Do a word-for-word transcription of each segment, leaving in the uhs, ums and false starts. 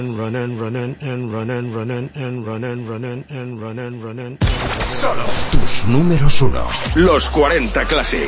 Solo tus números uno. Los cuarenta Classic.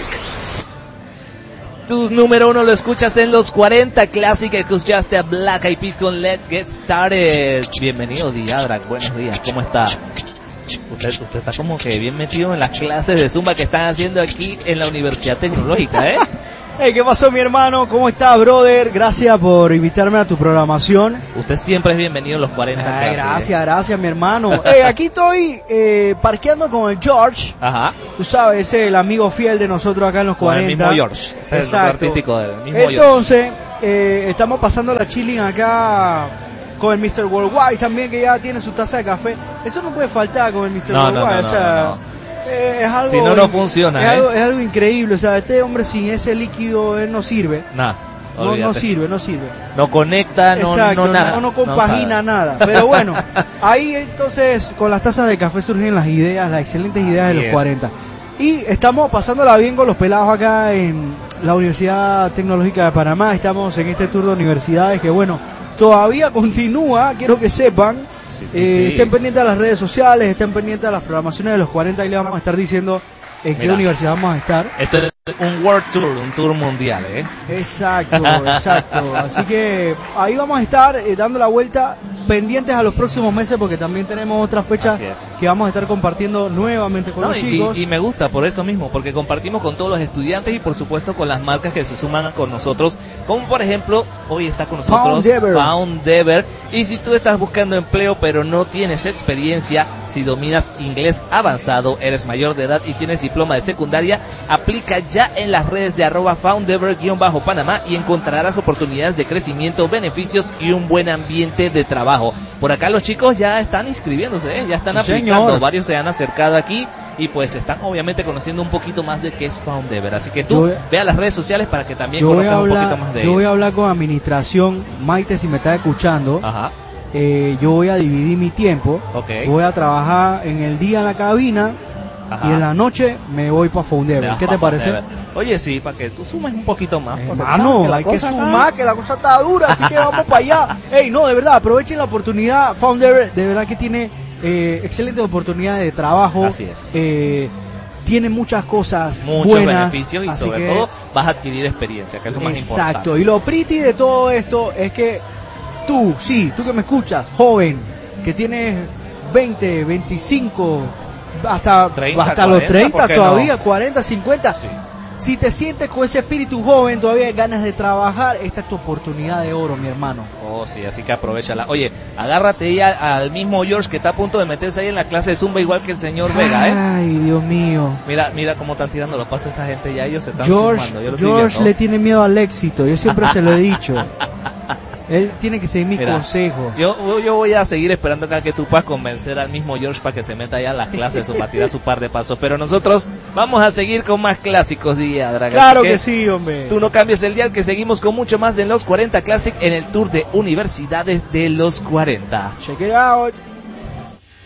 Tus número uno lo escuchas en los cuarenta Classic. Escuchaste a Black Eyed Peas con Let's Get Started. Bienvenido, Diadrak. Buenos días. ¿Cómo está? Usted, usted está como que bien metido en las clases de Zumba que están haciendo aquí en la Universidad Tecnológica, ¿eh? Hey, ¿qué pasó, mi hermano? ¿Cómo está, brother? Gracias por invitarme a tu programación. Usted siempre es bienvenido en los cuarenta Ay, Classic. gracias, gracias, mi hermano. Hey, aquí estoy eh, parqueando con el George. Ajá. Tú sabes, ese es el amigo fiel de nosotros acá en los Con cuarenta. el mismo George. Ese es el nombre artístico del mismo George. Entonces, eh, estamos pasando la chilling acá con el mister Worldwide también, que ya tiene su taza de café. Eso no puede faltar con el mister No, no, Worldwide. no, o sea, no, no. Eh, es algo, si no, no funciona. Es, ¿eh? algo, es algo increíble. O sea, este hombre sin ese líquido, él no sirve. Nah, no, no sirve, no sirve. No conecta, no, Exacto, no nada. No, no compagina no nada. Pero bueno, ahí entonces con las tazas de café surgen las ideas, las excelentes ideas Así de los es. cuarenta. Y estamos pasándola bien con los pelados acá en la Universidad Tecnológica de Panamá. Estamos en este tour de universidades que, bueno, todavía continúa, quiero que sepan. Sí, sí, eh, sí. Estén pendientes de las redes sociales, estén pendientes de las programaciones de los cuarenta y le vamos a estar diciendo en qué Mira, universidad vamos a estar. Esto es un World Tour, un tour mundial, ¿eh? Exacto, exacto. Así que ahí vamos a estar eh, dando la vuelta, pendientes a los próximos meses, porque también tenemos otra fecha Así es. que vamos a estar compartiendo nuevamente con No, los y, chicos. y me gusta por eso mismo, porque compartimos con todos los estudiantes y por supuesto con las marcas que se suman con nosotros, como por ejemplo, hoy está con nosotros Foundever. Foundever. Y si tú estás buscando empleo pero no tienes experiencia, si dominas inglés avanzado, eres mayor de edad y tienes diploma de secundaria, aplica ya en las redes de arroba Foundever-Panamá y encontrarás oportunidades de crecimiento, beneficios y un buen ambiente de trabajo. Por acá los chicos ya están inscribiéndose, ¿eh? Ya están Sí, aplicando, señor. varios se han acercado aquí y pues están obviamente conociendo un poquito más de qué es Foundever. Así que tú Yo- ve a las redes sociales para que también yo voy, a conozcas un hablar, poquito más de yo voy a ellos. hablar con administración. Maite, si me estás escuchando, Ajá, eh, yo voy a dividir mi tiempo. ok. Voy a trabajar en el día en la cabina Ajá. y en la noche me voy para Foundever. Ya, ¿Qué te vamos, parece? Foundever. Oye, sí, para que tú sumes un poquito más. porque tú sabes Hermano, la hay que cosa está- sumar, que la cosa está dura, así que vamos para allá. Ey, no, de verdad, aprovechen la oportunidad. Foundever, de verdad que tiene eh, excelentes oportunidades de trabajo. Así es. Eh, tiene muchas cosas Muchos buenas. beneficios y así sobre que- todo vas a adquirir experiencia, que es lo más importante. Exacto. Y lo pretty de todo esto es que tú, sí, tú que me escuchas, joven, que tienes veinte, veinticinco, hasta, treinta, hasta los cuarenta, treinta ¿por qué todavía, no? cuarenta, cincuenta. Sí. Si te sientes con ese espíritu joven, todavía hay ganas de trabajar, esta es tu oportunidad de oro, mi hermano. Oh, sí, así que aprovechala. Oye, agárrate ahí al, al mismo George que está a punto de meterse ahí en la clase de Zumba igual que el señor Vega, ¿eh? Ay, Dios mío. Mira, mira cómo están tirando los pasos esa gente ya, ellos se están George, sumando. Yo lo estoy George viendo. le tiene miedo al éxito, yo siempre se lo he dicho. Él tiene que seguir mis Mira, consejos. Yo, yo voy a seguir esperando acá que tú puedas convencer al mismo George para que se meta ya a las clases o para tirar su par de pasos. Pero nosotros vamos a seguir con más clásicos, día, Draga. Claro Así que sí, hombre. Tú no cambies el dial, que seguimos con mucho más en los cuarenta Classic en el tour de universidades de los cuarenta. Check it out.